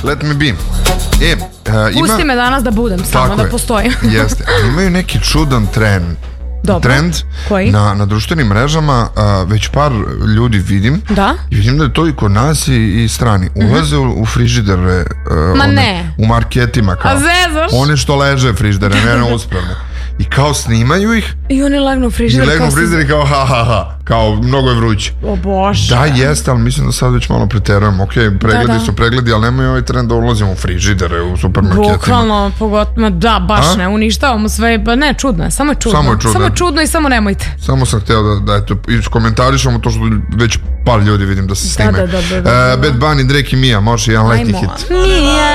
Let me be. Pusti me danas da budem, samo da postojim. Jeste, ali imaju neki čudan trend na društvenim mrežama, već par ljudi vidim. Da? I vidim da je to i kod nas i strani. Ulaze u frižidere, u marketima, kao. A zezaš? One što leže frižidere, ne uspravne. I kao snimaju ih. I oni legnu u frižider. I legnu u frižider i kao kao mnogo je vruće. O Bože. Da, jeste, ali mislim da sad već malo preterujem. Ok, pregledi su pregledi, ali nemaju ovaj trend da ulazimo u frižidere, u supermarketima. Bukvalno, pogotovo, da, baš ne, uništavamo sve, pa ne, čudno je, samo je čudno. Samo je čudno i samo nemojte. Samo sam hteo da eto, iskomentarišemo to što već par ljudi vidim da se snime. Bad Bunny, Drake i Mia, može jedan letnji hit.